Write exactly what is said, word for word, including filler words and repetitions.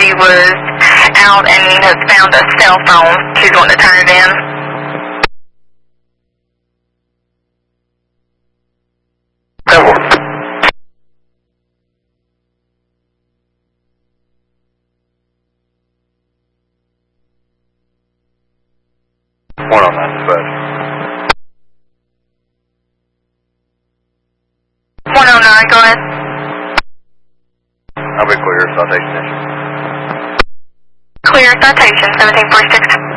she was out and has found a cell phone. She's wanting to turn it in. One on nine, dispatch. one oh nine, go ahead. I'll be clear, citation issue. Clear citation, seventeen forty-six.